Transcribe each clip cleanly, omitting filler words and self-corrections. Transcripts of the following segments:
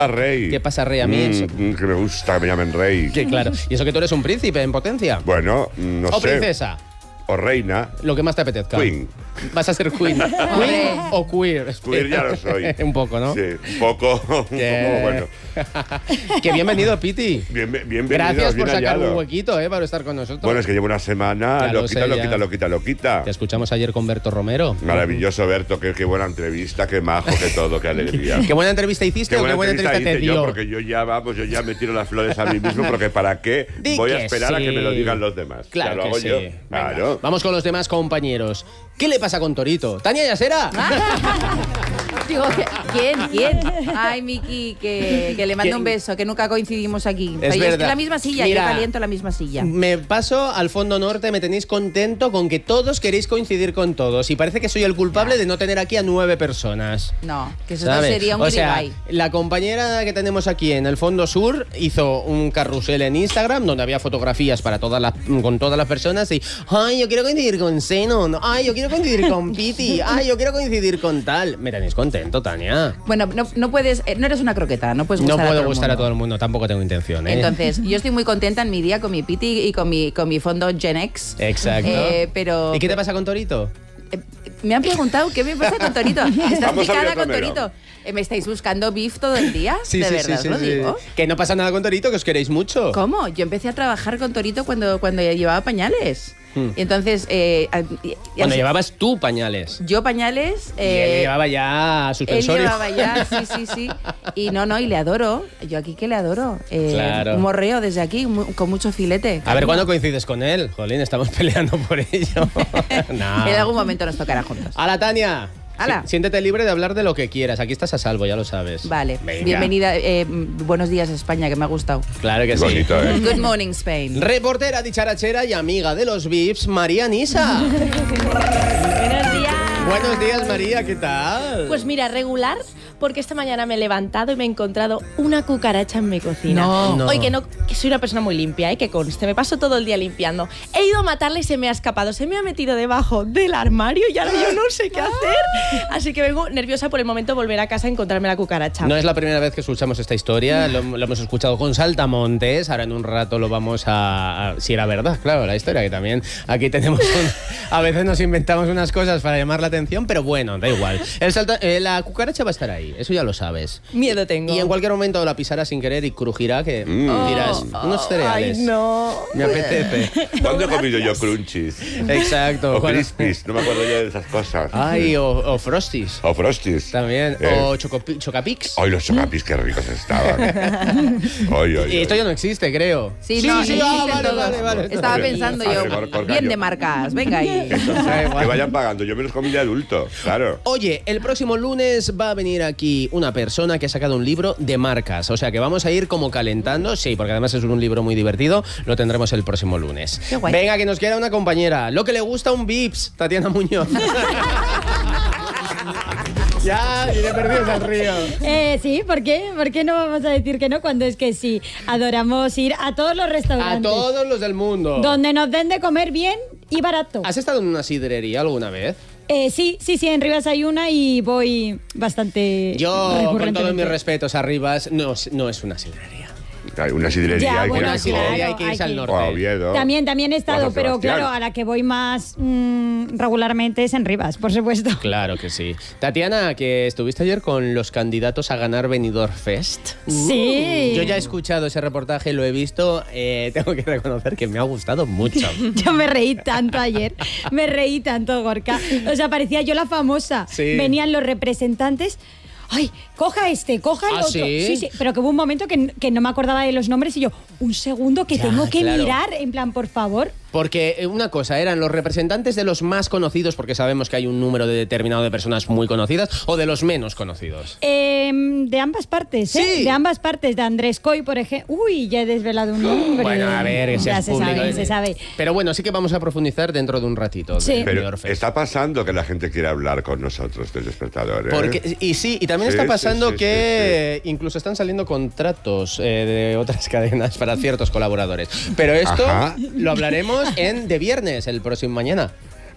Rey. ¿Qué pasa, Rey? A mí que me gusta que me llamen Rey. Que claro. ¿Y eso que tú eres un príncipe en potencia? Bueno, no sé. ¿O princesa? O reina. Lo que más te apetezca. Queen. Vas a ser queen. ¿Queen o queer? Queer ya lo soy. Un poco, ¿no? Sí, un poco bueno. Que bienvenido, Piti. Bienvenido. Gracias por bien sacar hallado. un huequito, para estar con nosotros. Bueno, es que llevo una semana Ya lo sé, loquita. Te escuchamos ayer con Berto Romero. Maravilloso, Berto. Qué buena entrevista, qué majo, qué todo, qué alegría. ¿Qué buena entrevista hiciste o qué buena entrevista te dio? Porque yo ya me tiro las flores a mí mismo, porque ¿para qué voy a esperar a que me lo digan los demás? Claro, lo que hago sí. yo. Venga, Claro. vamos con los demás compañeros. ¿Qué le pasa con Torito? ¿Tania Yasera? Digo, ¿quién? Ay, Miki, que le mando un beso, que nunca coincidimos aquí. Es Yo verdad. es que la misma silla, Mira, yo caliento la misma silla. Me paso al fondo norte, me tenéis contento con que todos queréis coincidir con todos. Y parece que soy el culpable de no tener aquí a 9 personas. No, que eso ¿Sabes? sería un O sea, guirigay. la compañera que tenemos aquí en el fondo sur hizo un carrusel en Instagram donde había fotografías para con todas las personas y ay, yo quiero coincidir con Zenon, ay, yo quiero coincidir con Piti, ay, yo quiero coincidir con tal. Me tenéis contento, Tania. Bueno, no puedes, no eres una croqueta, no puedes gustar No a todo puedo el gustar a mundo. todo el mundo, tampoco tengo intención, ¿eh? Entonces, yo estoy muy contenta en mi día con mi Piti y con mi fondo Gen X. Exacto. Pero ¿Y qué te pasa con Torito? me han preguntado qué me pasa con Torito. ¿Estás Vamos a picada ver con primero. Torito? ¿Me estáis buscando beef todo el día? ¿De verdad os lo digo? Que no pasa nada con Torito, que os queréis mucho. ¿Cómo? Yo empecé a trabajar con Torito cuando llevaba pañales. Y entonces... Cuando llevabas tú pañales. Yo pañales... Y él llevaba ya él suspensorio. llevaba ya, sí. Y y le adoro. Yo aquí que le adoro. Claro. Un morreo desde aquí, con mucho filete. A ver, ¿cuándo coincides con él? Jolín, estamos peleando por ello. Nah. En algún momento nos tocará juntos. ¡Hala, Tania! ¡Hala! Siéntete libre de hablar de lo que quieras. Aquí estás a salvo, ya lo sabes. Vale. Venga. Bienvenida. Buenos días, España, que me ha gustado. Claro que sí. Bonito, ¿eh? Good morning, Spain. Reportera, dicharachera y amiga de los VIPs, María Nisa. Buenos días. Buenos días, María, ¿qué tal? Pues mira, regular, porque esta mañana me he levantado y me he encontrado una cucaracha en mi cocina. No. Hoy que soy una persona muy limpia, que conste, me paso todo el día limpiando. He ido a matarla y se me ha escapado, se me ha metido debajo del armario y ahora yo no sé qué hacer. Así que vengo nerviosa por el momento de volver a casa a encontrarme la cucaracha. No es la primera vez que escuchamos esta historia, lo hemos escuchado con Saltamontes, ahora en un rato lo vamos a si era verdad, claro, la historia, que también aquí tenemos a veces nos inventamos unas cosas para llamar la atención, pero bueno, da igual. La cucaracha va a estar ahí, eso ya lo sabes. Miedo tengo. Y en cualquier momento la pisarás sin querer y crujirá que dirás, unos cereales. Ay, no. Me apetece. ¿Cuándo he comido yo crunchies? Exacto. O Bueno. crispies, no me acuerdo yo de esas cosas. Ay, o frosties. O frosties. También. O chocapix. Ay, los chocapis, qué ricos estaban. Y esto ya no existe, creo. Sí, no, existen vale, todos. vale. Estaba Vale. pensando Vale, yo, Gorka, bien yo- de marcas, venga ahí. Que vayan pagando. Yo me los comí de adulto, claro. Oye, el próximo lunes va a venir aquí una persona que ha sacado un libro de marcas. O sea que vamos a ir como calentando. Sí, porque además es un libro muy divertido. Lo tendremos el próximo lunes. Qué guay. Venga, que nos queda una compañera. Lo que le gusta a un Vips, Tatiana Muñoz. Ya, iré perdidos al río. Sí, ¿por qué? ¿Por qué no vamos a decir que no cuando es que sí? Adoramos ir a todos los A restaurantes. todos los del mundo. Donde nos den de comer bien y barato. ¿Has estado en una sidrería alguna vez? Sí, en Rivas hay una y voy bastante Yo, con todos recurrentemente. mis respetos a Rivas, no es una sidrería. Hay una sidrería. Ya, hay bueno, que Una ir sidrería claro, hay que irse hay al que- norte. o a Oviedo. También he o a estado, San pero Sebastián. claro, a la que voy más regularmente es en Rivas, por supuesto. Claro que sí. Tatiana, que estuviste ayer con los candidatos a ganar Benidorm Fest. Sí. Yo ya he escuchado ese reportaje, lo he visto. Tengo que reconocer que me ha gustado mucho. Yo me reí tanto ayer, me reí tanto, Gorka. O sea, parecía yo la famosa. Sí. Venían los representantes. Ay, coja coja el ¿Ah, otro. sí? Pero que hubo un momento que no me acordaba de los nombres y yo, un segundo que Ya, tengo que claro. mirar, en plan, por favor. Porque una cosa, eran los representantes de los más conocidos, porque sabemos que hay un número determinado de personas muy conocidas, o de los menos conocidos. De ambas partes, ¿eh? Sí. De ambas partes, de Andrés Coy, por ejemplo. Uy, ya he desvelado un nombre. Bueno, a ver, ese ya es se público. sabe, se sabe. Pero bueno, sí que vamos a profundizar dentro de un ratito. de Sí. Pero Benidorm Fest. está pasando que la gente quiere hablar con nosotros del despertador, ¿eh? Porque, y también Sí, está sí, pasando sí, que incluso están saliendo contratos de otras cadenas para ciertos colaboradores. Pero esto Ajá. lo hablaremos en De Viernes, el próximo mañana.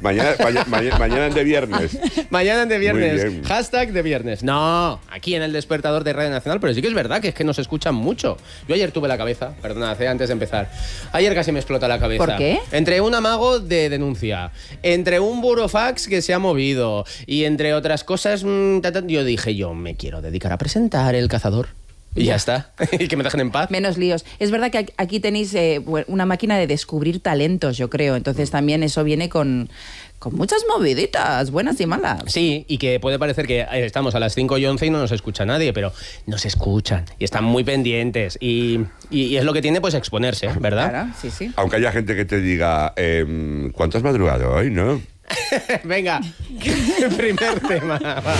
Mañana de viernes. Mañana de Muy viernes. bien. Hashtag de viernes. No, aquí en el despertador de Radio Nacional, pero sí que es verdad que es que nos escuchan mucho. Yo ayer tuve la cabeza, perdonad, antes de empezar. Ayer casi me explota la cabeza. ¿Por qué? Entre un amago de denuncia, entre un burofax que se ha movido y entre otras cosas, yo dije, yo me quiero dedicar a presentar El Cazador. Y ya está. Y que me dejen en paz. Menos líos. Es verdad que aquí tenéis una máquina de descubrir talentos, yo creo. Entonces también eso viene con muchas moviditas, buenas y malas. Sí, y que puede parecer que estamos a las 5:11 y no nos escucha nadie, pero nos escuchan y están muy pendientes. Y es lo que tiene, pues, exponerse, ¿verdad? Claro, sí. Aunque haya gente que te diga, ¿cuánto has madrugado hoy, no? Venga, primer tema. Va.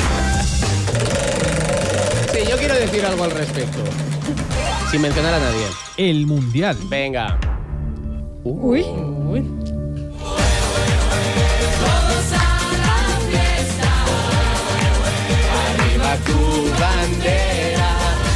Sí, yo quiero decir algo al respecto. Sin mencionar a nadie. El Mundial. Venga. Uy. Arriba tu bandera.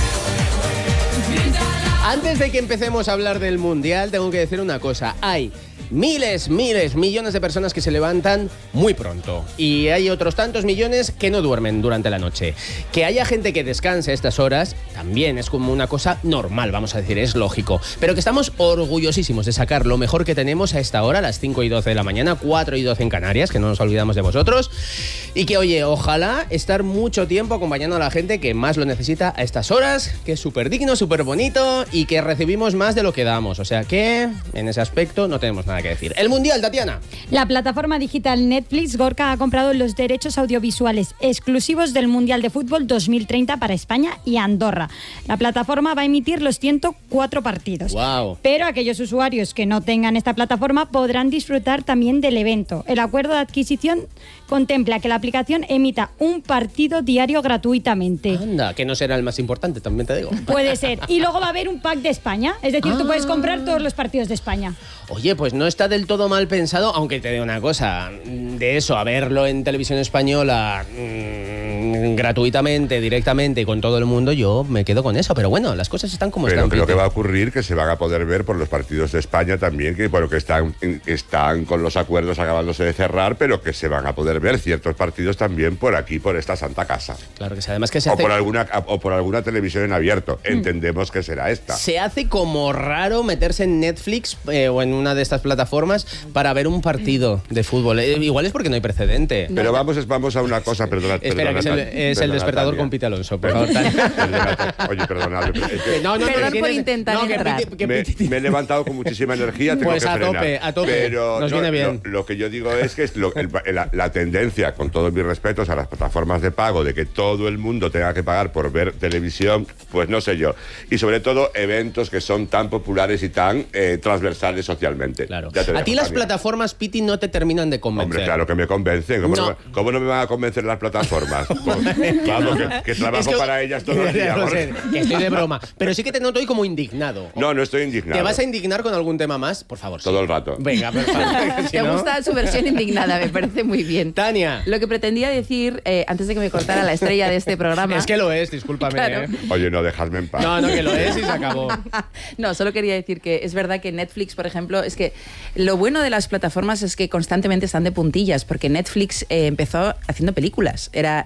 Antes de que empecemos a hablar del Mundial, tengo que decir una cosa. Hay miles, millones de personas que se levantan muy pronto. Y hay otros tantos millones que no duermen durante la noche. Que haya gente que descanse a estas horas también es como una cosa normal, vamos a decir, es lógico. Pero que estamos orgullosísimos de sacar lo mejor que tenemos a esta hora, a las 5:12 de la mañana, 4:12 en Canarias, que no nos olvidamos de vosotros. Y que, oye, ojalá estar mucho tiempo acompañando a la gente que más lo necesita a estas horas, que es súper digno, súper bonito y que recibimos más de lo que damos. O sea que, en ese aspecto, no tenemos nada que decir. El Mundial, Tatiana. La plataforma digital Netflix, Gorka, ha comprado los derechos audiovisuales exclusivos del Mundial de Fútbol 2030 para España y Andorra. La plataforma va a emitir los 104 partidos. Wow. Pero aquellos usuarios que no tengan esta plataforma podrán disfrutar también del evento. El acuerdo de adquisición contempla que la aplicación emita un partido diario gratuitamente. Anda, que no será el más importante, también te digo. Puede ser. Y luego va a haber un pack de España. Es decir, tú puedes comprar todos los partidos de España. Oye, pues no está del todo mal pensado, aunque te digo una cosa, de eso, a verlo en televisión española gratuitamente, directamente y con todo el mundo, yo me quedo con eso. Pero bueno, las cosas están como Pero están. creo que va a ocurrir que se van a poder ver por los partidos de España también, que bueno, que están con los acuerdos acabándose de cerrar, pero que se van a poder ver ciertos partidos también por aquí, por esta santa casa. Claro que sí, además que se O hace... por alguna televisión en abierto. Entendemos que será esta. Se hace como raro meterse en Netflix o en una de estas plataformas para ver un partido de fútbol. Igual es porque no hay precedente. Pero vamos a una cosa, perdona. Espera, que es el despertador Tania. con Pete Alonso, por favor. Oye, perdonad. Perdón por intentar entrar. Me he levantado con muchísima energía, tengo Pues que frenar. a tope. Pero Nos viene bien. Lo que yo digo es que la tendencia, con todos mis respetos a las plataformas de pago, de que todo el mundo tenga que pagar por ver televisión, pues no sé yo. Y sobre todo eventos que son tan populares y tan transversales socialmente. Claro. Ya te dejo, A ti las Tania. plataformas, Piti, no te terminan de convencer. Hombre, claro que me convencen. ¿Cómo no me van a convencer las plataformas? Vamos, que trabajo Es que- para ellas todo el día. No sé, que estoy de broma. Pero sí que te noto hoy como indignado. No estoy indignado. ¿Te vas a indignar con algún tema más? Por favor. Todo el rato. Venga, perfecto. Te gusta su versión indignada, me parece muy bien. Tania. Lo que pretendía decir, antes de que me cortara la estrella de este programa... Es que lo es, discúlpame. Claro. Oye, no, dejadme en paz. No, que lo es y se acabó. No, solo quería decir que es verdad que Netflix, por ejemplo, es que lo bueno de las plataformas es que constantemente están de puntillas, porque Netflix empezó haciendo películas. Era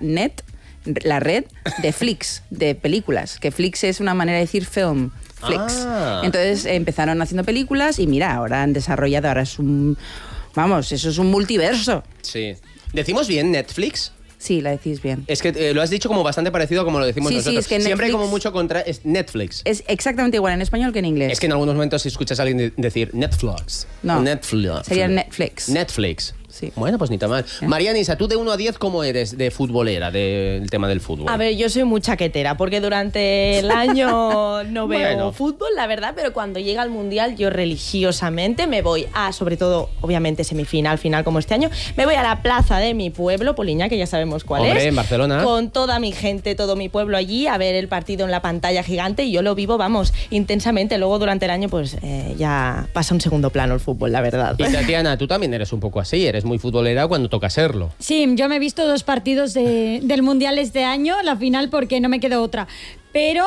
la red de Flix, de películas, que Flix es una manera de decir film. Flix. Ah. Entonces empezaron haciendo películas y mira, ahora han desarrollado, ahora es un... Vamos, eso es un multiverso. Sí. ¿Decimos bien Netflix? Sí, la decís bien. Es que lo has dicho como bastante parecido a como lo decimos Sí, sí, nosotros. es que Siempre hay Netflix- como mucho contra... Es Netflix. Es exactamente igual en español que en inglés. Es que en algunos momentos si escuchas a alguien decir Netflix. No, Netflix. sería Netflix. Netflix. Sí. Bueno, pues ni tan mal. Marianisa, tú de 1 a 10, ¿cómo eres de futbolera, del tema del fútbol? A ver, yo soy muy chaquetera porque durante el año no veo Bueno. fútbol, la verdad, pero cuando llega el Mundial yo religiosamente me voy a, sobre todo, obviamente semifinal, final como este año, me voy a la plaza de mi pueblo, Poliña, que ya sabemos cuál Hombre, es. en Barcelona. Con toda mi gente, todo mi pueblo allí, a ver el partido en la pantalla gigante y yo lo vivo, vamos, intensamente. Luego durante el año pues ya pasa un segundo plano el fútbol, la verdad. Y Tatiana, tú también eres un poco así, eres muy futbolera cuando toca serlo. Sí, yo me he visto 2 partidos del Mundial este año, la final porque no me quedó otra. Pero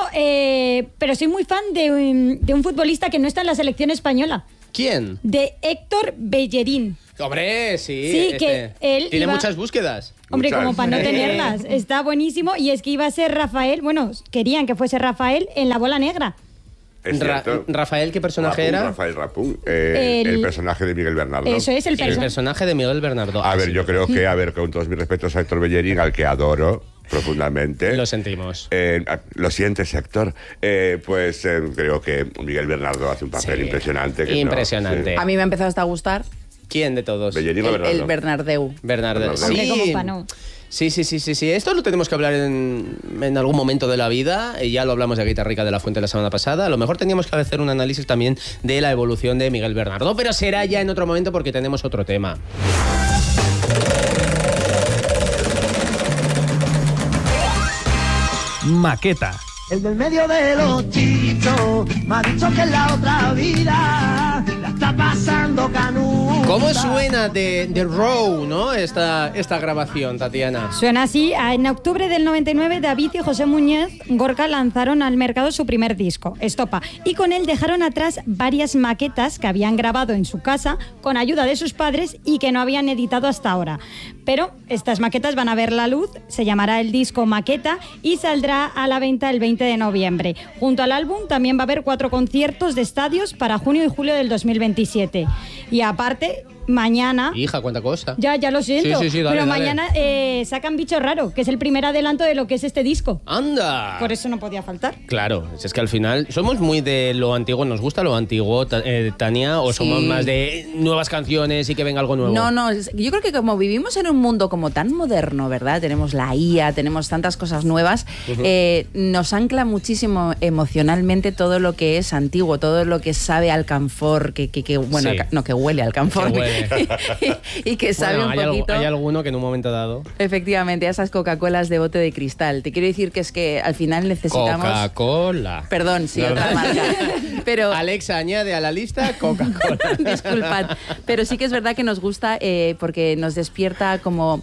soy muy fan de un futbolista que no está en la selección española, ¿Quién? de Héctor Bellerín. Hombre, sí. Sí, que él tiene iba- muchas búsquedas. Hombre, Muchas. como para no tenerlas. Está buenísimo. Y es que iba a ser Rafael, bueno, querían que fuese Rafael en La Bola Negra. Es cierto. Rafael, ¿qué personaje Rapun, era? Rafael Rapun, el personaje de Miguel Bernardo. Eso es el El personaje. personaje de Miguel Bernardo. A ver, sí. yo creo que, con todos mis respetos a Héctor Bellerín, al que adoro profundamente. Lo sentimos. Lo sientes, Héctor. Creo que Miguel Bernardo hace un papel Sí. impresionante. que Impresionante. A mí me ha empezado hasta a gustar ¿Quién de todos? Bellerín o Bernardo. el Bernardeu. Bernardo. Bernardo. Hombre, como pa' no. Sí. Esto lo tenemos que hablar en algún momento de la vida. Ya lo hablamos de Guitarrica de la Fuente la semana pasada. A lo mejor teníamos que hacer un análisis también de la evolución de Miguel Bernardo, pero será ya en otro momento porque tenemos otro tema. Maqueta. El del medio de los chichos me ha dicho que en la otra vida la está pasando canuta. ¿Cómo suena de Row, no? Esta grabación, Tatiana. Suena así. En octubre del 99, David y José Muñez Gorka lanzaron al mercado su primer disco, Estopa, y con él dejaron atrás varias maquetas que habían grabado en su casa con ayuda de sus padres y que no habían editado hasta ahora. Pero estas maquetas van a ver la luz, se llamará el disco Maqueta y saldrá a la venta el 20 de noviembre. Junto al álbum también va a haber 4 conciertos de estadios para junio y julio del 2027. Y aparte, mañana... Hija, cuánta cosa. Ya lo siento. Sí, dale, pero dale. mañana sacan Bicho Raro, que es el primer adelanto de lo que es este disco. ¡Anda! Por eso no podía faltar. Claro, es que al final somos muy de lo antiguo, ¿nos gusta lo antiguo, Tania? ¿O Sí. somos más de nuevas canciones y que venga algo nuevo? No, yo creo que como vivimos en un mundo como tan moderno, ¿verdad? Tenemos la IA, tenemos tantas cosas nuevas, nos ancla muchísimo emocionalmente todo lo que es antiguo, todo lo que sabe a alcanfor, que bueno, Sí. que huele a alcanfor. Que huele. y que sabe Bueno, un poquito. hay alguno que en un momento dado... Efectivamente, a esas Coca-Colas de bote de cristal. Te quiero decir que es que al final necesitamos... Coca-Cola. Perdón, sí, No, otra no. marca. Pero... Alexa, añade a la lista Coca-Cola. Disculpad, pero sí que es verdad que nos gusta porque nos despierta como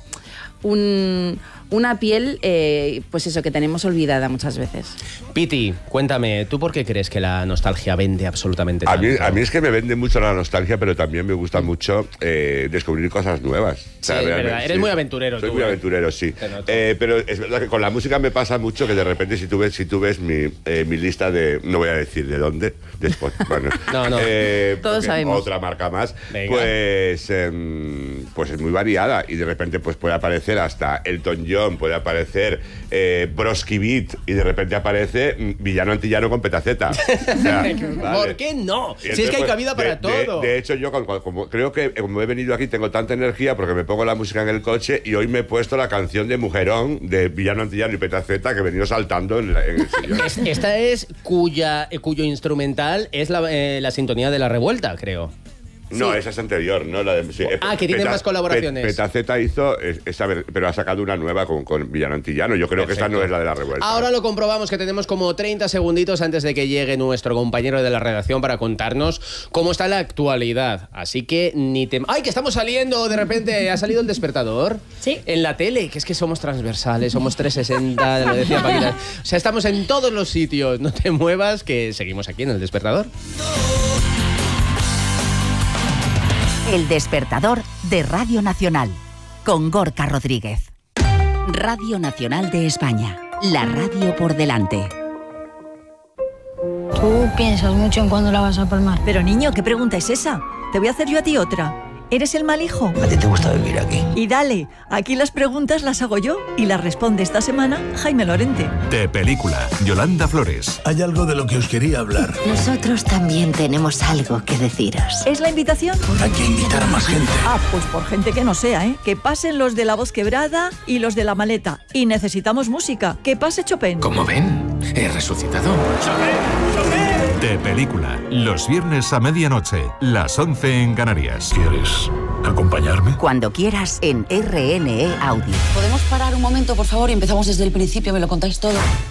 una piel, pues eso, que tenemos olvidada muchas veces. Piti, cuéntame, ¿tú por qué crees que la nostalgia vende absolutamente A tanto? mí es que me vende mucho la nostalgia, pero también me gusta mucho descubrir cosas nuevas. Sí, es verdad. Eres muy aventurero Soy tú, muy ¿eh? aventurero, sí. Te noto. Pero es verdad que con la música me pasa mucho que de repente si tú ves mi lista de... No voy a decir de dónde, después. Bueno, No. Todos porque sabemos. Otra marca más. Venga. Pues es muy variada y de repente pues puede aparecer hasta Elton John, puede aparecer Broski Beat y de repente aparece Villano Antillano con Petaceta. O sea, ¿Por qué no? Y Si es que hay entonces, cabida para todo. De hecho, yo creo que como he venido aquí tengo tanta energía porque me pongo la música en el coche y hoy me he puesto la canción de Mujerón de Villano Antillano y Petaceta que he venido saltando en el sillón. Esta es cuyo instrumental es la sintonía de La Revuelta, creo. No, Sí. esa es anterior, ¿no? La de, sí, Que tiene más colaboraciones. Petaceta hizo esa, pero ha sacado una nueva con Villano Antillano. Yo creo que esta Perfecto. no es la de La Revuelta. Ahora lo comprobamos, que tenemos como 30 segunditos antes de que llegue nuestro compañero de la redacción para contarnos cómo está la actualidad. Así que ni te... ¡Ay, que estamos saliendo! De repente ha salido El Despertador. Sí. En la tele, que es que somos transversales, somos 360, lo decía Paquita. O sea, estamos en todos los sitios. No te muevas, que seguimos aquí en El Despertador. El Despertador de Radio Nacional, con Gorka Rodríguez. Radio Nacional de España, la radio por delante. Tú piensas mucho en cuándo la vas a palmar. Pero niño, ¿qué pregunta es esa? Te voy a hacer yo a ti otra. ¿Eres el mal hijo? ¿A ti te gusta vivir aquí? Y dale, aquí las preguntas las hago yo y las responde esta semana Jaime Lorente. De película, Yolanda Flores. Hay algo de lo que os quería hablar. Nosotros también tenemos algo que deciros. ¿Es la invitación? Hay que invitar a más gente. Ah, pues por gente que no sea, ¿eh? Que pasen los de la voz quebrada y los de la maleta. Y necesitamos música. Que pase Chopin. Como ven, he resucitado. De película, los viernes a medianoche, las 11 en Canarias. ¿Quieres acompañarme? Cuando quieras en RNE Audio. ¿Podemos parar un momento, por favor, y empezamos desde el principio? ¿Me lo contáis todo?